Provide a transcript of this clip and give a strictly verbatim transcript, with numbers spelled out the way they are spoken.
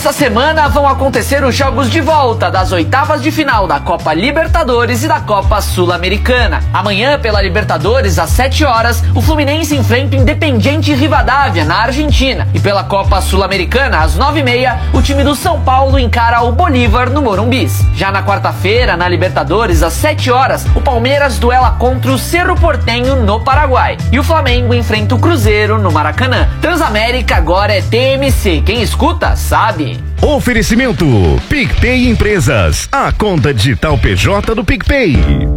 Essa semana vão acontecer os jogos de volta das oitavas de final da Copa Libertadores e da Copa Sul-Americana. Amanhã, pela Libertadores, às sete horas, o Fluminense enfrenta o Independiente Rivadavia, na Argentina. E pela Copa Sul-Americana, às nove e meia, o time do São Paulo encara o Bolívar no Morumbis. Já na quarta-feira, na Libertadores, às sete horas, o Palmeiras duela contra o Cerro Porteño no Paraguai. E o Flamengo enfrenta o Cruzeiro no Maracanã. Transamérica agora é T M C. Quem escuta, sabe. Oferecimento PicPay Empresas, a conta digital P J do PicPay.